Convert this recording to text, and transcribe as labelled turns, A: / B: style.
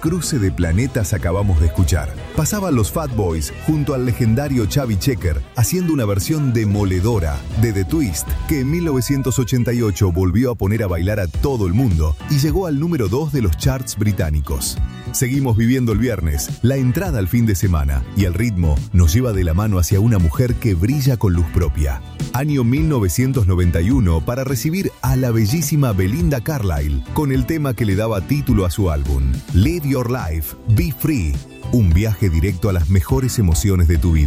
A: cruce de planetas acabamos de escuchar. Pasaban los Fat Boys junto al legendario Chubby Checker haciendo una versión demoledora de The Twist que en 1988 volvió a poner a bailar a todo el mundo y llegó al número 2 de los charts británicos. Seguimos viviendo el viernes, la entrada al fin de semana, y el ritmo nos lleva de la mano hacia una mujer que brilla con luz propia. Año 1991 para recibir a la bellísima Belinda Carlisle con el tema que le daba título a su álbum, Live Your Life, Be Free, un viaje directo a las mejores emociones de tu vida.